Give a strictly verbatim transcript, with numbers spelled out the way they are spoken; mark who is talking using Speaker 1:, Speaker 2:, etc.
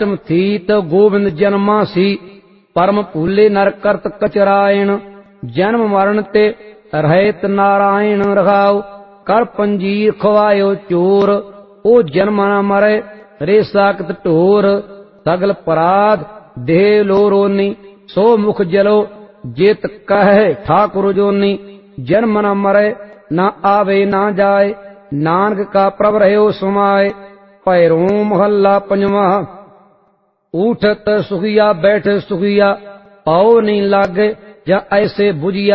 Speaker 1: थीत गोविंद जन्मा सी परम भूले नर करत कचरायण जन्म मरण ते रहत नारायण रखाओ कर पंजीर खवायो चोर ओ जन्म न मरे रे साकत ढोर सगल पराध देह लोरोनी सो मुख जलो जेत कहे ठाकुर जोनी जन्म न मरे न आवे न जाए नानक का प्रभ रहो समाए पैरों महला पंजवा उठत सुखिया बैठ सुखिया पाओ नहीं लागे या ऐसे बुझिया